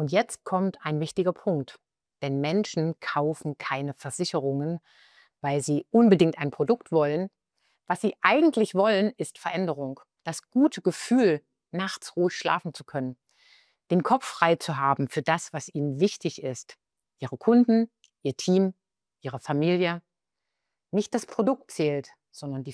Und jetzt kommt ein wichtiger Punkt. Denn Menschen kaufen keine Versicherungen, weil sie unbedingt ein Produkt wollen. Was sie eigentlich wollen, ist Veränderung. Das gute Gefühl, nachts ruhig schlafen zu können. Den Kopf frei zu haben für das, was ihnen wichtig ist. Ihre Kunden, ihr Team, ihre Familie. Nicht das Produkt zählt, sondern die